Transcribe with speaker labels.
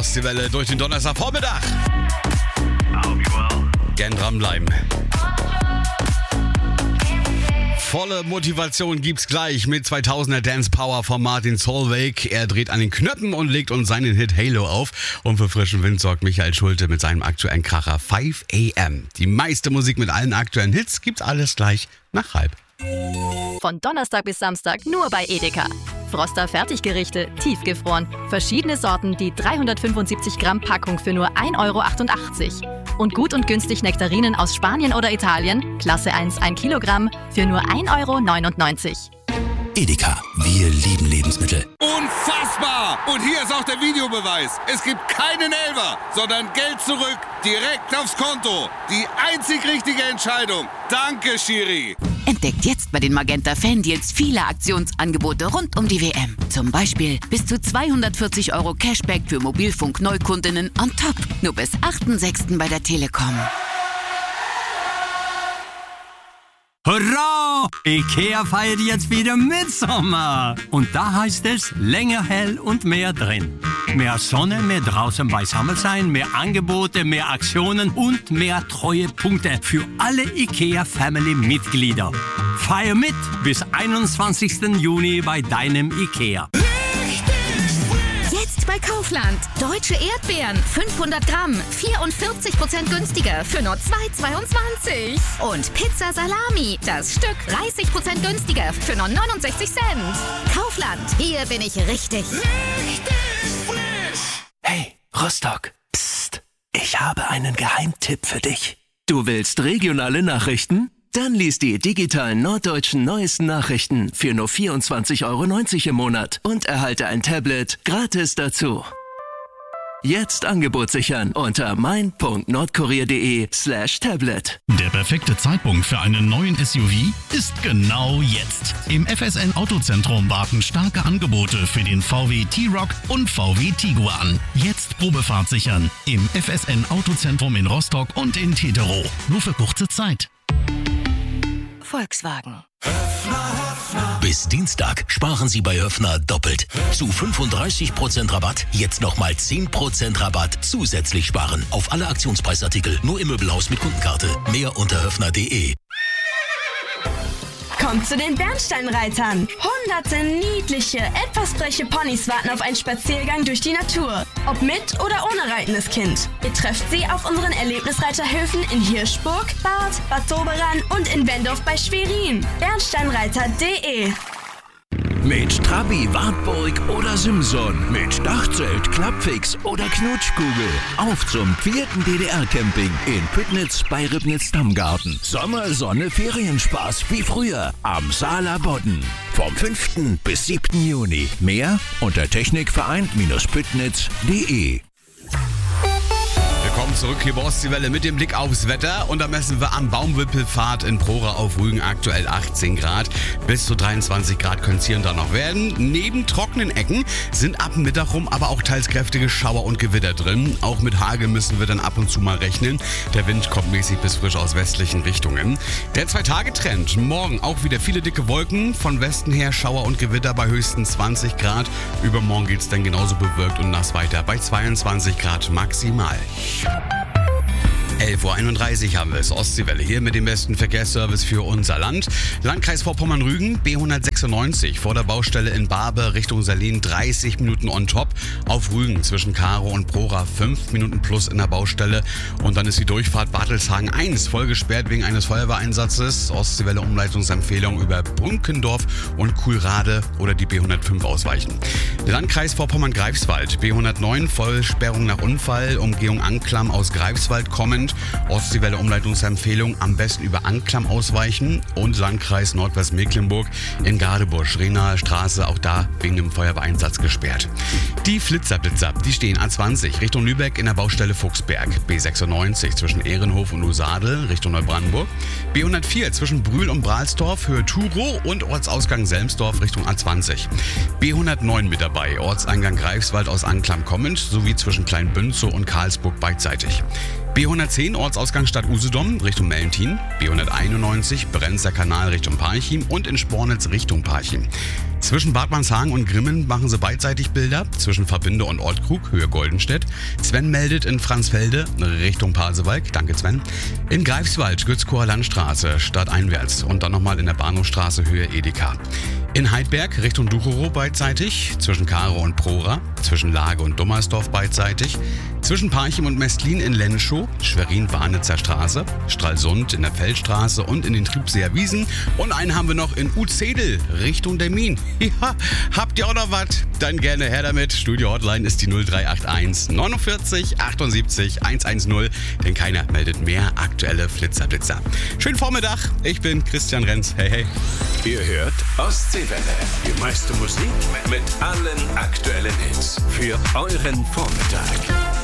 Speaker 1: Ostseewelle durch den Donnerstagvormittag. Gern dranbleiben. Volle Motivation gibt's gleich mit 2000er Dance Power von Martin Solveig. Er dreht an den Knöpfen und legt uns seinen Hit Halo auf. Und für frischen Wind sorgt Michael Schulte mit seinem aktuellen Kracher 5 AM. Die meiste Musik mit allen aktuellen Hits gibt's alles gleich nach 12:30.
Speaker 2: Von Donnerstag bis Samstag nur bei Edeka. Froster Fertiggerichte, tiefgefroren. Verschiedene Sorten, die 375 Gramm Packung für nur 1,88 €. Und gut und günstig Nektarinen aus Spanien oder Italien, Klasse 1 1 Kilogramm, für nur 1,99 €.
Speaker 3: Edeka, wir lieben Lebensmittel.
Speaker 4: Unfassbar! Und hier ist auch der Videobeweis. Es gibt keinen Elfer, sondern Geld zurück, direkt aufs Konto. Die einzig richtige Entscheidung. Danke, Schiri.
Speaker 5: Entdeckt jetzt bei den Magenta Fan-Deals viele Aktionsangebote rund um die WM. Zum Beispiel bis zu 240 € Cashback für Mobilfunk-Neukundinnen on top. Nur bis 8.6. bei der Telekom.
Speaker 6: Hurra! Ikea feiert jetzt wieder Mitsommer. Und da heißt es länger hell und mehr drin. Mehr Sonne, mehr draußen beisammen sein, mehr Angebote, mehr Aktionen und mehr Treuepunkte für alle Ikea-Family-Mitglieder. Feier mit bis 21. Juni bei deinem Ikea.
Speaker 7: Jetzt bei Kaufland. Deutsche Erdbeeren, 500 Gramm, 44% günstiger für nur 2,22 €. Und Pizza Salami, das Stück 30% günstiger für nur 69 Cent. Kaufland, hier bin ich richtig.
Speaker 3: Hey, Rostock. Psst. Ich habe einen Geheimtipp für dich. Du willst regionale Nachrichten? Dann lies die digitalen norddeutschen neuesten Nachrichten für nur 24,90 € im Monat und erhalte ein Tablet gratis dazu. Jetzt Angebot sichern unter mein.nordkurier.de/Tablet.
Speaker 8: Der perfekte Zeitpunkt für einen neuen SUV ist genau jetzt. Im FSN Autozentrum warten starke Angebote für den VW T-Roc und VW Tiguan. Jetzt Probefahrt sichern im FSN Autozentrum in Rostock und in Teterow. Nur für kurze Zeit.
Speaker 5: Volkswagen.
Speaker 3: Bis Dienstag sparen Sie bei Höffner doppelt. Zu 35% Rabatt, jetzt nochmal 10% Rabatt zusätzlich sparen. Auf alle Aktionspreisartikel, nur im Möbelhaus mit Kundenkarte. Mehr unter höffner.de.
Speaker 9: Kommt zu den Bernsteinreitern. Hunderte niedliche, etwas freche Ponys warten auf einen Spaziergang durch die Natur. Ob mit oder ohne reitendes Kind. Ihr trefft sie auf unseren Erlebnisreiterhöfen in Hirschburg, Barth, Bad Doberan und in Wendorf bei Schwerin. Bernsteinreiter.de.
Speaker 3: Mit Trabi, Wartburg oder Simson. Mit Dachzelt, Klappfix oder Knutschkugel. Auf zum 4. DDR-Camping in Püttnitz bei Ribnitz-Stammgarten. Sommer, Sonne, Ferienspaß wie früher am Saaler Bodden. Vom 5. bis 7. Juni. Mehr unter technikverein-püttnitz.de.
Speaker 1: Willkommen zurück hier bei Ostseewelle mit dem Blick aufs Wetter. Und da messen wir am Baumwipfelpfad in Prora auf Rügen aktuell 18 Grad. Bis zu 23 Grad können es hier und da noch werden. Neben trockenen Ecken sind ab Mittag rum aber auch teils kräftige Schauer und Gewitter drin. Auch mit Hagel müssen wir dann ab und zu mal rechnen. Der Wind kommt mäßig bis frisch aus westlichen Richtungen. Der 2-Tage-Trend. Morgen auch wieder viele dicke Wolken. Von Westen her Schauer und Gewitter bei höchstens 20 Grad. Übermorgen geht es dann genauso bewölkt und nass weiter bei 22 Grad maximal. 11:31 Uhr haben wir es. Ostseewelle hier mit dem besten Verkehrsservice für unser Land. Landkreis Vorpommern-Rügen, B196 vor der Baustelle in Barbe Richtung Salin 30 Minuten on top. Auf Rügen zwischen Karow und Prora 5 Minuten plus in der Baustelle. Und dann ist die Durchfahrt Bartelshagen 1 voll gesperrt wegen eines Feuerwehreinsatzes. Ostseewelle Umleitungsempfehlung über Brünkendorf und Kuhlrade oder die B105 ausweichen. Landkreis Vorpommern-Greifswald, B109 Vollsperrung nach Unfall, Umgehung Anklam aus Greifswald kommend. Ostseewelle Umleitungsempfehlung am besten über Anklam ausweichen. Und Landkreis Nordwestmecklenburg in Gadebusch, Rehnaer Straße, auch da wegen dem Feuerwehreinsatz gesperrt. Die Flitzerblitzer, die stehen A20 Richtung Lübeck in der Baustelle Fuchsberg. B96 zwischen Ehrenhof und Usadel Richtung Neubrandenburg. B104 zwischen Brühl und Brahlsdorf, Höhe Turow und Ortsausgang Selmsdorf Richtung A20. B109 mit dabei, Ortseingang Greifswald aus Anklam kommend, sowie zwischen Kleinbünzow und Karlsburg beidseitig. B110 Ortsausgang Stadt Usedom Richtung Mellentin, B191 Brenzer Kanal Richtung Parchim und in Spornitz Richtung Parchim. Zwischen Bad Manshagen und Grimmen machen sie beidseitig Bilder, zwischen Verbinde und Ortkrug, Höhe Goldenstedt. Sven meldet in Franzfelde Richtung Pasewalk, danke Sven. In Greifswald, Gützkower Landstraße, stadteinwärts und dann nochmal in der Bahnhofstraße, Höhe Edeka. In Heidberg Richtung Ducherow beidseitig, zwischen Karow und Prora, zwischen Lage und Dummersdorf beidseitig, zwischen Parchim und Mestlin in Lenschow, Schwerin-Warnitzer Straße, Stralsund in der Feldstraße und in den Triebseer Wiesen. Und einen haben wir noch in Uzedel Richtung Demmin. Ja, habt ihr auch noch was? Dann gerne her damit. Studio Hotline ist die 0381 49 78 110, denn keiner meldet mehr aktuelle Flitzer. Schönen Vormittag, ich bin Christian Renz. Hey, hey.
Speaker 3: Ihr hört Ostseewelle. Die meiste Musik mit allen aktuellen Hits für euren Vormittag.